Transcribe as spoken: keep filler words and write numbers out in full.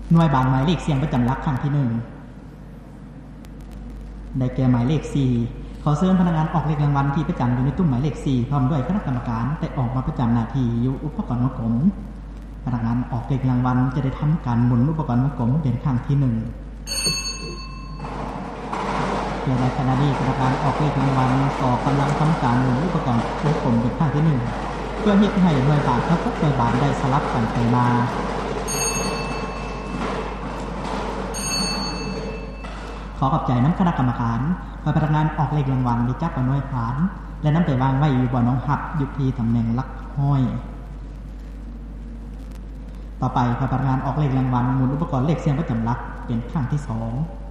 หน่วยบานหมายเลขเสียงประจำหลักครั้งที่หนึ่งได้แก่หมายเลขสี่ขอเชิญพนักงานออกเลขรางวัลที่ประจำอยู่ในตุ้มหมายเลขสี่พร้อมด้วยคณะกรรมการแต่ออกมาประจำหน้าที่อยู่อุปกรณ์วงกลมพนักงานออกเลขรางวัลจะได้ทำการหมุนอุปกรณ์วงกลมเป็นครั้งที่หนึ่งในขณะนี้พนักงานออกเลขรางวัลก็กำลังทำการหมุนอุปกรณ์วงกลมเป็นครั้งที่หนึ่งเพื่อให้หน่วยบาทกับหน่วยบาทได้สลับกันไปมาขอขอบใจน้ำคณะกรรมการคอยพนักงานออกเลขรางวัลได้จับเอาหน่วยฐานและน้ำไปวางไว้อยู่บนน้องหับอยู่ที่ตำแหน่งลักห้อยต่อไปคอยพนักงานออกเลขรางวัลหมุนอุปกรณ์เลขเสียงประจำหลักเป็นครั้งที่สอง